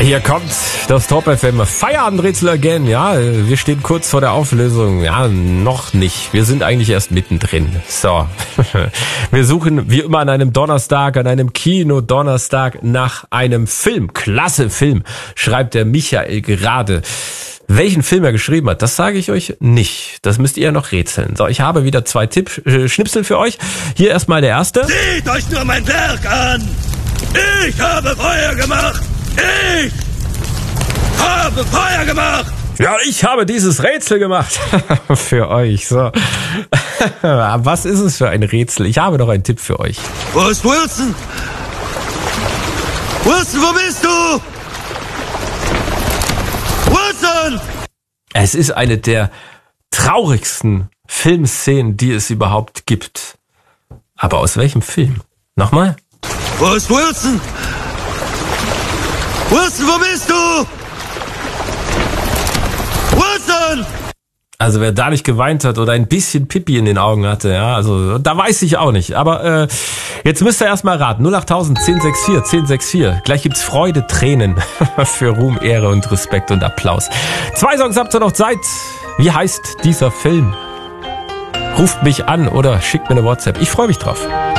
Hier kommt das Top FM Feierabendrätsel again. Ja, wir stehen kurz vor der Auflösung. Ja, noch nicht. Wir sind eigentlich erst mittendrin. So. Wir suchen wie immer an einem Donnerstag, an einem Kino-Donnerstag nach einem Film. Klasse Film, schreibt der Michael gerade. Welchen Film er geschrieben hat, das sage ich euch nicht. Das müsst ihr noch rätseln. So, ich habe wieder 2 Schnipsel für euch. Hier erstmal der erste. Seht euch nur mein Werk an! Ich habe Feuer gemacht! Ich habe Feuer gemacht! Ja, ich habe dieses Rätsel gemacht. Für euch, so. Was ist es für ein Rätsel? Ich habe noch einen Tipp für euch. Wo ist Wilson? Wilson, wo bist du? Wilson! Es ist eine der traurigsten Filmszenen, die es überhaupt gibt. Aber aus welchem Film? Nochmal? Wo ist Wilson? Wilson, wo bist du? Wilson! Also wer da nicht geweint hat oder ein bisschen Pipi in den Augen hatte, ja, also da weiß ich auch nicht. Aber jetzt müsst ihr erstmal raten. 08000 1064 1064. Gleich gibt's Freude, Tränen für Ruhm, Ehre und Respekt und Applaus. 2 Songs habt ihr noch Zeit. Wie heißt dieser Film? Ruft mich an oder schickt mir eine WhatsApp. Ich freue mich drauf.